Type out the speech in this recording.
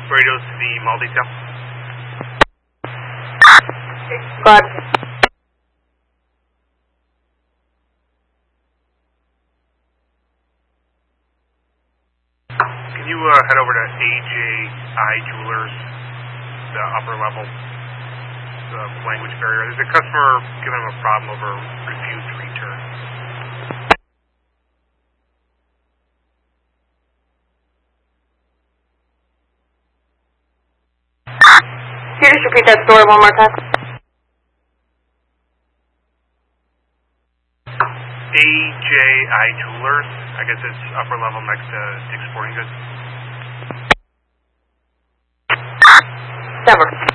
Burritos to the mall detail. Go ahead. Can you head over to AJI Jewelers, the upper level, the language barrier? There's a customer giving them a problem over refused return. Can you just repeat that story one more time? AJI Jewelers, I guess it's upper level next to Dick's Sporting Goods. Never.